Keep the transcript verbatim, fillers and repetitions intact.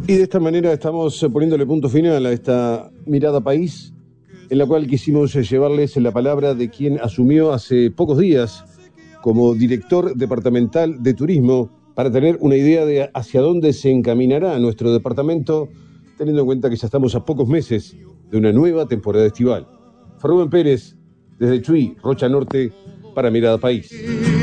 Y de esta manera estamos poniéndole punto final a esta mirada país, en la cual quisimos llevarles la palabra de quien asumió hace pocos días como director departamental de turismo, para tener una idea de hacia dónde se encaminará nuestro departamento, teniendo en cuenta que ya estamos a pocos meses de una nueva temporada estival. Rubén Pérez, desde Chuy, Rocha Norte, para Mirada País.